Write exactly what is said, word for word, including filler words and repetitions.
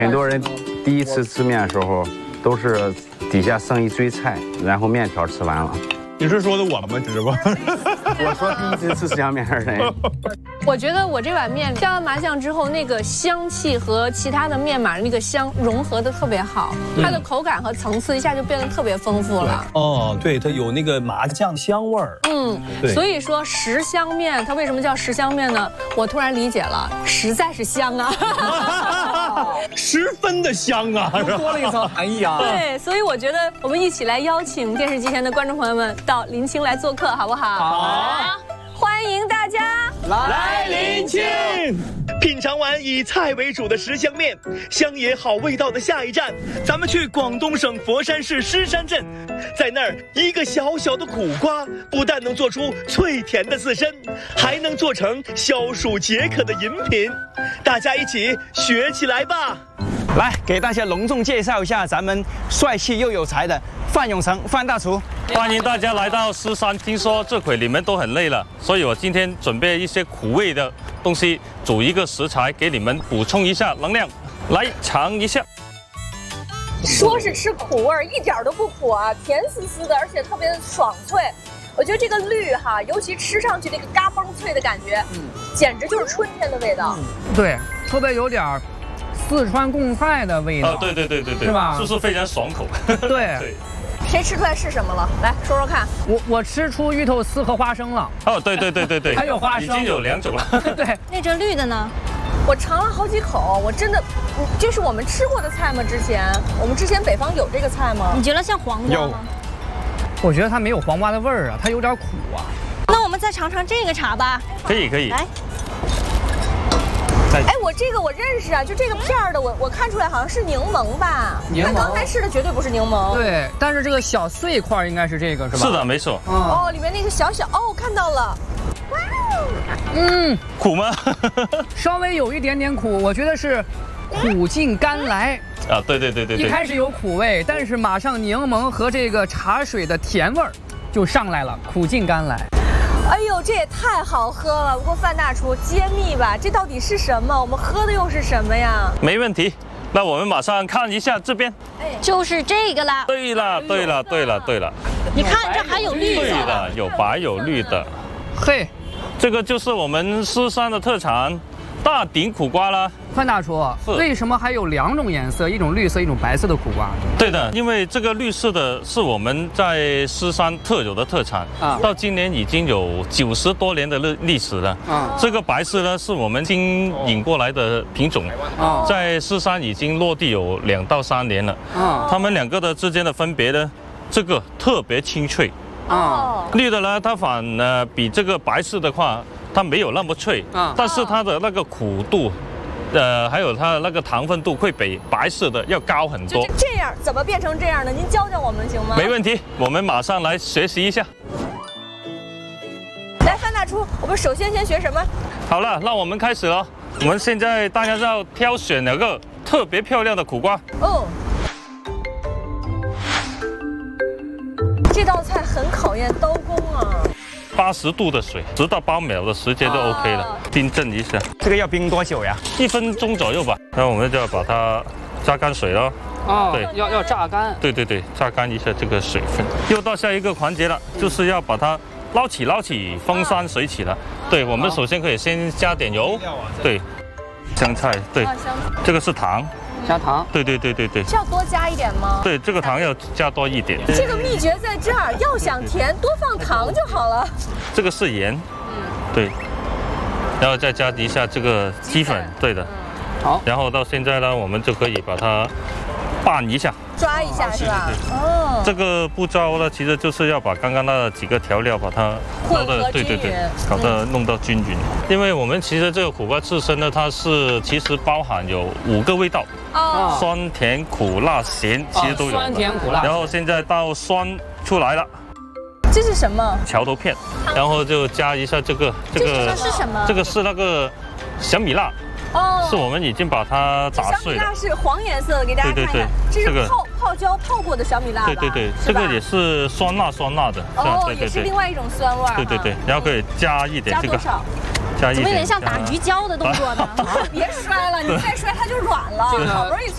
很多人第一次吃面的时候，都是底下剩一堆菜，然后面条吃完了。 你是说的我吗，师傅？ 我说第一次吃十香面的人。 我觉得我这碗面加完麻酱之后，那个香气和其他的面码那个香融合的特别好，它的口感和层次一下就变得特别丰富了。 哦，对，它有那个麻酱香味儿。 嗯， 对。 所以说十香面它为什么叫十香面呢？我突然理解了，实在是香啊， 十分的香啊， 多了一层含义啊。 对，所以我觉得我们一起来邀请电视机前的观众朋友们到临清来做客，好不好？ 好， 欢迎大家来临清。 品尝完以菜为主的十香面，乡野好味道的下一站，咱们去广东省佛山市狮山镇。在那儿，一个小小的苦瓜，不但能做出脆甜的刺身，还能做成消暑解渴的饮品。大家一起学起来吧！ 来，给大家隆重介绍一下咱们帅气又有才的范永成范大厨。 欢迎大家来到狮山。听说这会你们都很累了，所以我今天准备一些苦味的东西，煮一个食材给你们补充一下能量。来尝一下。 说是吃苦味儿，一点都不苦啊，甜丝丝的，而且特别的爽脆。我觉得这个绿哈，尤其吃上去那个嘎嘣脆的感觉，嗯，简直就是春天的味道。 嗯、对，特别有点儿四川贡菜的味道。 啊，对对对对对， 是吧？ 是不是非常爽口？ 对对。 谁吃出来是什么了？来说说看。 我我吃出芋头丝和花生了。 哦，对对对对对， 还有花生， 已经有两种了。 对， 那这绿的呢？ 我尝了好几口，我真的，这是我们吃过的菜吗？之前我们之前北方有这个菜吗？ 你觉得像黄瓜吗？ 我觉得它没有黄瓜的味儿啊，它有点苦啊。 那我们再尝尝这个茶吧。 可以可以。 来。 哎，我这个我认识啊，就这个片儿的，我我看出来好像是柠檬吧？ 柠檬。 那刚才吃的绝对不是柠檬。 对，但是这个小碎块应该是这个，是吧？ 是的，没错。 嗯、哦，里面那个小小哦，看到了。哇哦。 嗯， 苦吗？ 稍微有一点点苦，我觉得是苦尽甘来。 啊，对对对对对。 一开始有苦味，但是马上柠檬和这个茶水的甜味儿就上来了，苦尽甘来。 哎呦，这也太好喝了！不过范大厨揭秘吧，这到底是什么？我们喝的又是什么呀？ 没问题，那我们马上看一下这边， 就是这个啦。 对了，对了，对了，对了。 你看这还有绿的。 对的，有白有绿的。 嘿， 这个就是我们狮山的特产大顶苦瓜啦。 范大厨，为什么还有两种颜色，一种绿色，一种白色的苦瓜？ 对的，因为这个绿色的是我们在狮山特有的特产啊，到今年已经有九十多年的历历史了。啊，这个白色呢是我们新引过来的品种，啊，在狮山已经落地有两到三年了。啊，它们两个的之间的分别呢，这个特别清脆。啊，绿的呢，它反呃比这个白色的话，它没有那么脆，啊，但是它的那个苦度。呃，还有它的那个糖分度会比白色的要高很多。 就这样，怎么变成这样的？您教教我们行吗？ 没问题，我们马上来学习一下。 来，范大厨，我们首先先学什么？ 好了，那我们开始了。我们现在大家要挑选两个特别漂亮的苦瓜。哦。 这道菜很考验刀工啊。 八十度的水，十到八秒的时间就 OK 了，冰镇一下。 这个要冰多久呀？ 一分钟左右吧。然后我们就要把它榨干水了。 哦，对，要要榨干。 对对对，榨干一下这个水分。又到下一个环节了，就是要把它捞起捞起，风山水起了。对，我们首先可以先加点油。对，香菜，对，这个是糖。 加糖， 对对对对对， 是要多加一点吗？ 对，这个糖要加多一点。 这个秘诀在这儿，要想甜，多放糖就好了。 这个是盐，嗯，对，然后再加一下这个鸡粉，对的， 好。 然后到现在呢，我们就可以把它拌一下， 抓一下是吧？哦， 这个步骤呢，其实就是要把刚刚那几个调料把它混合均匀， 对对对，搞得弄到均匀。因为我们其实这个苦瓜自身呢，它是其实包含有五个味道。哦，酸甜苦辣咸其实都有。 酸甜苦辣。 然后现在到酸出来了。 这是什么？ 桥头片，然后就加一下这个这个是什么？ 这个是那个小米辣。哦，是我们已经把它打碎了。 小米辣是黄颜色的，给大家看一下。这是泡泡椒泡过的小米辣。 对对对，这个也是酸辣酸辣的。 哦，也是另外一种酸味。 对对对，然后可以加一点这个。 怎么有点像打鱼胶的动作呢？ 别摔了，你再摔它就软了。好不容易